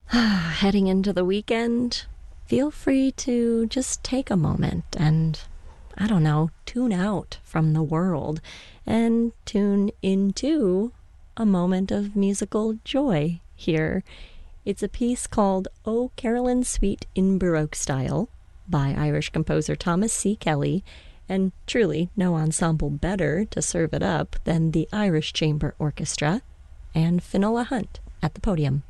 Heading into the weekend, feel free to just take a moment and, I don't know, tune out from the world and tune into a moment of musical joy here. It's a piece called "O Carolyn Suite in Baroque Style" by Irish composer Thomas C. Kelly, and truly no ensemble better to serve it up than the Irish Chamber Orchestra and Finola Hunt at the podium.